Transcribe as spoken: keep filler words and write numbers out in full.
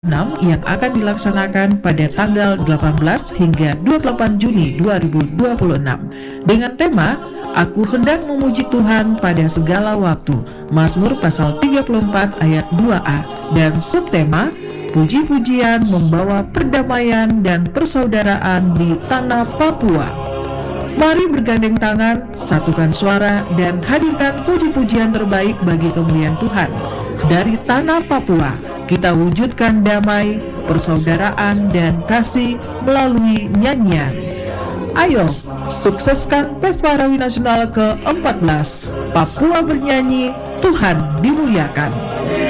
enam yang akan dilaksanakan pada tanggal delapan belas hingga dua puluh delapan Juni dua ribu dua puluh enam dengan tema Aku hendak memuji Tuhan pada segala waktu, Mazmur pasal tiga puluh empat ayat dua a, dan subtema Puji-pujian membawa perdamaian dan persaudaraan di tanah Papua. Mari bergandeng tangan, satukan suara, dan hadirkan puji-pujian terbaik bagi kemuliaan Tuhan. Dari tanah Papua, kita wujudkan damai, persaudaraan, dan kasih melalui nyanyian. Ayo, sukseskan Pesta Rawi Nasional ke empat belas. Papua bernyanyi, Tuhan dimuliakan.